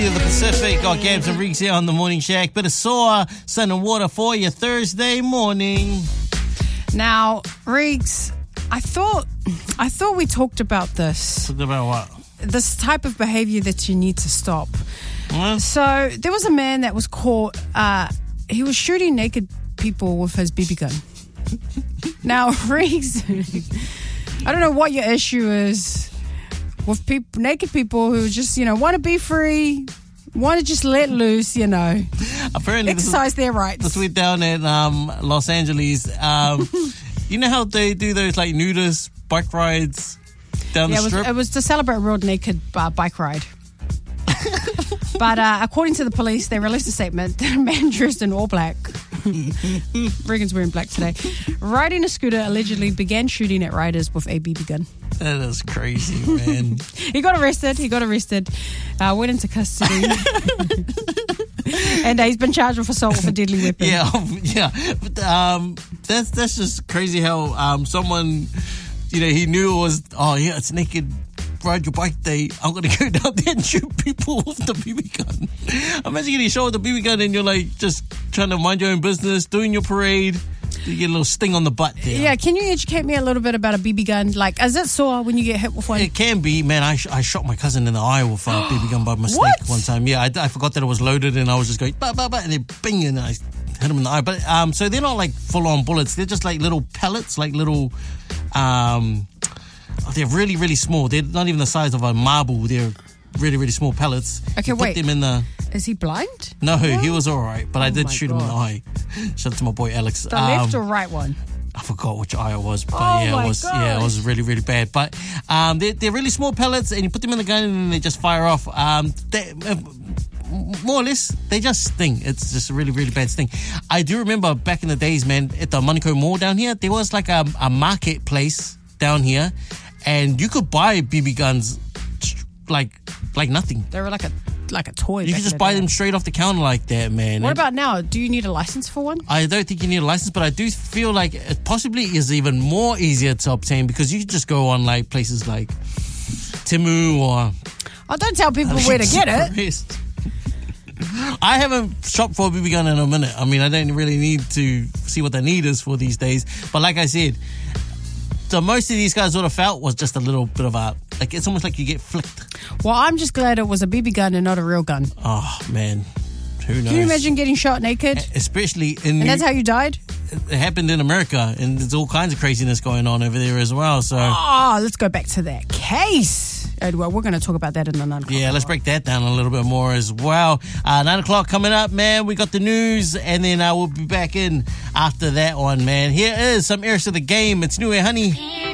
The Pacific, got Gabs and Riggs here on the Morning Shack. Bit of sour, sun and water for you Thursday morning. Now, Riggs, I thought we talked about this. Talked about what? This type of behavior that you need to stop. What? So there was a man that was caught. He was shooting naked people with his BB gun. Now, Riggs, I don't know what your issue is with naked people who just, want to be free, want to just let loose, Apparently exercise their rights. This week down in Los Angeles, you know how they do those like nudist bike rides down the strip? It was to celebrate World Naked Bike Ride. But according to the police, they released a statement that a man dressed in all black, Regan's wearing black today, riding a scooter, allegedly began shooting at riders with a BB gun. That is crazy, man. He got arrested, went into custody. And he's been charged with assault with a deadly weapon. Yeah. But that's just crazy how someone, he knew it was, it's naked ride your bike day. I'm going to go down there and shoot people with the BB gun. Imagine getting shot with a BB gun and you're like just trying to mind your own business, doing your parade. You get a little sting on the butt there. Yeah, can you educate me a little bit about a BB gun? Like, is it sore when you get hit with one? It can be, man. I shot my cousin in the eye with a BB gun by mistake one time. Yeah, I forgot that it was loaded and I was just going, bah, bah, bah, and then bing, and I hit him in the eye. But so they're not like full-on bullets. They're just like little pellets, like little... they're really, really small. They're not even the size of a marble. They're really, really small pellets. Okay, wait. Put them in the... Is he blind? No, he was all right, but I did shoot him in the eye. Shout out to my boy Alex. The left or right one? I forgot which eye it was, but it was really, really bad. But they're really small pellets, and you put them in the gun, and then they just fire off. More or less, they just sting. It's just a really, really bad sting. I do remember back in the days, man, at the Manukau Mall down here, there was like a marketplace down here, and you could buy BB guns like nothing. They were like a toy. You could just buy them straight off the counter like that, man. What about now? Do you need a license for one? I don't think you need a license, but I do feel like it possibly is even more easier to obtain because you can just go on like places like Temu or... Oh, don't tell people where to get it. I haven't shopped for a BB gun in a minute. I mean, I don't really need to see what the need is for these days. But like I said, the most of these guys would have felt was just a little bit of a... Like, it's almost like you get flicked. Well, I'm just glad it was a BB gun and not a real gun. Oh, man. Who knows? Can you imagine getting shot naked? Especially in... And that's how you died? It happened in America, and there's all kinds of craziness going on over there as well, so... Oh, let's go back to that case. Well, we're going to talk about that in the 9 o'clock. Yeah, let's break that down a little bit more as well. 9 o'clock coming up, man. We got the news, and then we'll be back in after that one, man. Here is some Heirs of the Game. It's New Air Honey.